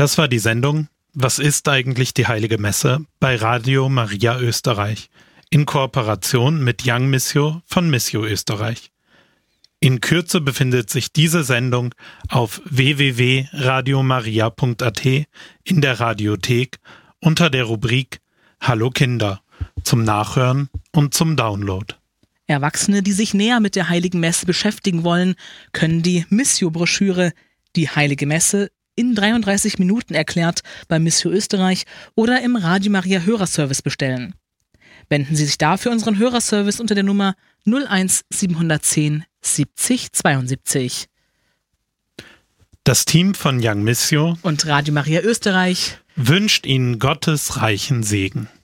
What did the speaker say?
Das war die Sendung Was ist eigentlich die Heilige Messe bei Radio Maria Österreich in Kooperation mit Young Missio von Missio Österreich. In Kürze befindet sich diese Sendung auf www.radiomaria.at in der Radiothek unter der Rubrik Hallo Kinder zum Nachhören und zum Download. Erwachsene, die sich näher mit der Heiligen Messe beschäftigen wollen, können die Missio-Broschüre Die Heilige Messe in 33 Minuten erklärt bei Missio Österreich oder im Radio Maria Hörerservice bestellen. Wenden Sie sich dafür unseren Hörerservice unter der Nummer 01 710 70 72. Das Team von Young Missio und Radio Maria Österreich wünscht Ihnen Gottes reichen Segen.